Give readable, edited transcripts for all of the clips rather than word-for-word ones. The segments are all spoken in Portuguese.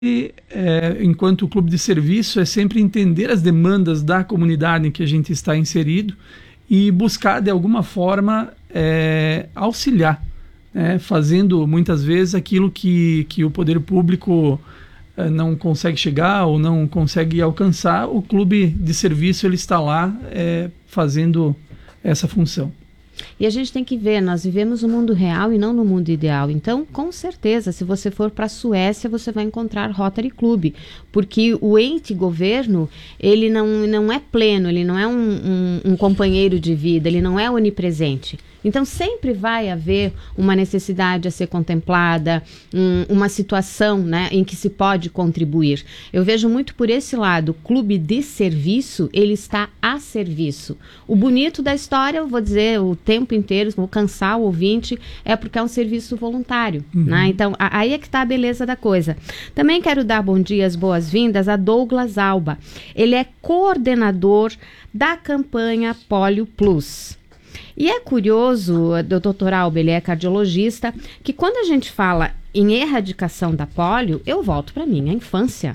enquanto clube de serviço, é sempre entender as demandas da comunidade em que a gente está inserido e buscar, de alguma forma, auxiliar, né? Fazendo, muitas vezes, aquilo que o poder público não consegue chegar ou não consegue alcançar. O clube de serviço ele está lá fazendo essa função. E a gente tem que ver, nós vivemos no mundo real e não no mundo ideal. Então, com certeza, se você for para a Suécia, você vai encontrar Rotary Club, porque o ente governo, ele não é pleno, ele não é um companheiro de vida, ele não é onipresente. Então, sempre vai haver uma necessidade a ser contemplada, uma situação, né, em que se pode contribuir. Eu vejo muito por esse lado, o clube de serviço, ele está a serviço. O bonito da história, eu vou dizer o tempo inteiro, vou cansar o ouvinte, é porque é um serviço voluntário. Né? Então, aí é que está a beleza da coisa. Também quero dar bom dia, as boas-vindas a Douglas Alba. Ele é coordenador da campanha Polio Plus. E é curioso, o Dr. Alba, ele é cardiologista, que quando a gente fala em erradicação da polio, eu volto para minha infância.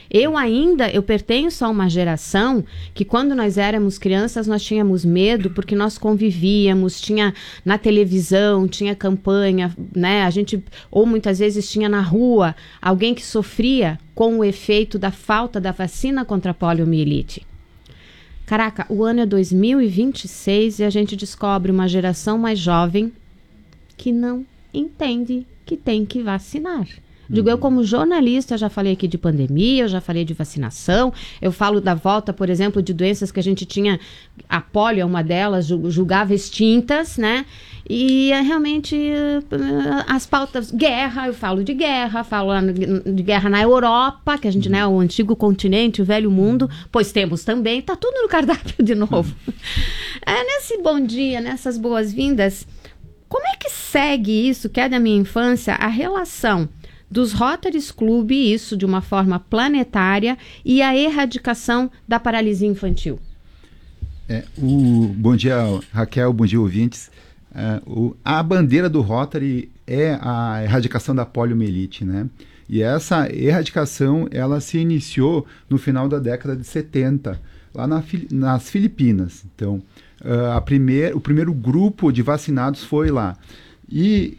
Eu pertenço a uma geração que quando nós éramos crianças nós tínhamos medo porque nós convivíamos, tinha na televisão, tinha campanha, né? Ou muitas vezes tinha na rua alguém que sofria com o efeito da falta da vacina contra a poliomielite. Caraca, o ano é 2026 e a gente descobre uma geração mais jovem que não entende que tem que vacinar. Digo, eu como jornalista já falei aqui de pandemia, eu já falei de vacinação, eu falo da volta, por exemplo, de doenças que a gente tinha, a polio é uma delas, julgava extintas, né? E realmente as pautas, guerra, eu falo de guerra, falo de guerra na Europa, que a gente, né, o antigo continente, o velho mundo, pois temos também, tá tudo no cardápio de novo. Nesse bom dia, nessas boas-vindas, como é que segue isso, que é da minha infância, a relação dos Rotaries Club, isso de uma forma planetária, e a erradicação da paralisia infantil? Bom dia, Raquel, bom dia, ouvintes. A bandeira do Rotary é a erradicação da poliomielite, né? E essa erradicação, ela se iniciou no final da década de 70, lá nas Filipinas. Então, o primeiro grupo de vacinados foi lá. E,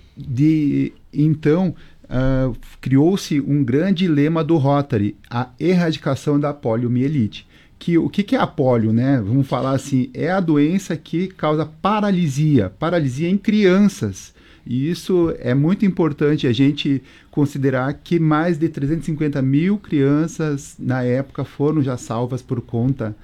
então, criou-se um grande lema do Rotary, a erradicação da poliomielite. O que é a polio, né? Vamos falar assim, é a doença que causa paralisia em crianças. E isso é muito importante a gente considerar que mais de 350 mil crianças na época foram já salvas por conta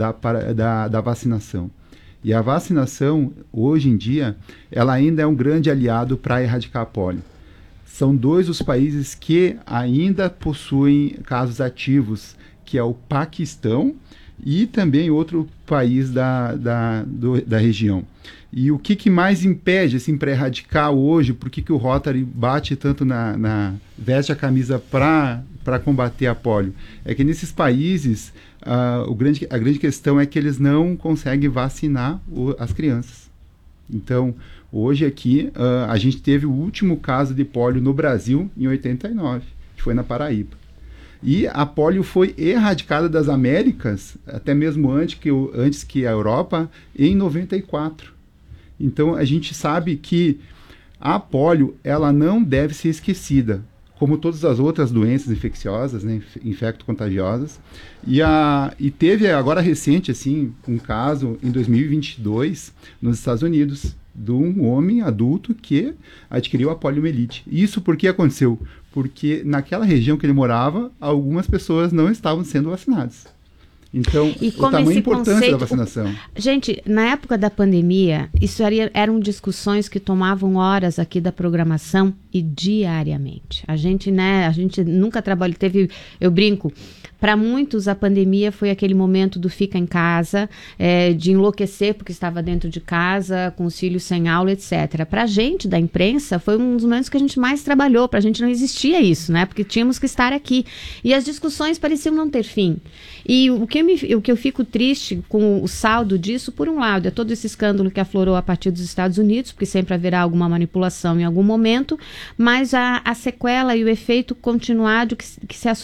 da vacinação. E a vacinação, hoje em dia, ela ainda é um grande aliado para erradicar a polio. São 2 os países que ainda possuem casos ativos, que é o Paquistão e também outro país da região. E o que mais impede assim, para erradicar hoje, por que o Rotary bate tanto veste a camisa para combater a polio? É que nesses países a grande questão é que eles não conseguem vacinar as crianças. Então, hoje aqui, a gente teve o último caso de polio no Brasil em 89, que foi na Paraíba. E a polio foi erradicada das Américas, até mesmo antes que a Europa, em 94. Então, a gente sabe que a polio ela não deve ser esquecida, como todas as outras doenças infecciosas, né, infecto-contagiosas. E teve agora recente assim, um caso em 2022 nos Estados Unidos, de um homem adulto que adquiriu a poliomielite. Isso por que aconteceu? Porque naquela região que ele morava, algumas pessoas não estavam sendo vacinadas. Então, o tamanho e importância da vacinação. Gente, na época da pandemia, isso eram discussões que tomavam horas aqui da programação e diariamente. A gente nunca trabalhou, eu brinco, para muitos a pandemia foi aquele momento do fica em casa, de enlouquecer porque estava dentro de casa, com os filhos sem aula, etc. Para a gente da imprensa foi um dos momentos que a gente mais trabalhou, para a gente não existia isso, né? Porque tínhamos que estar aqui. E as discussões pareciam não ter fim. E o que eu fico triste com o saldo disso, por um lado, é todo esse escândalo que aflorou a partir dos Estados Unidos, porque sempre haverá alguma manipulação em algum momento, mas a sequela e o efeito continuado que se